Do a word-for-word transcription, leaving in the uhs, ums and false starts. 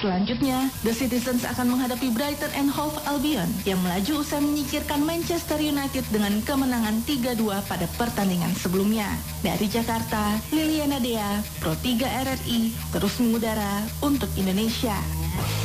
Selanjutnya, The Citizens akan menghadapi Brighton and Hove Albion yang melaju usai menyingkirkan Manchester United dengan kemenangan tiga dua pada pertandingan sebelumnya. Dari Jakarta, Liliana Dea, Pro tiga R R I, terus mengudara untuk Indonesia.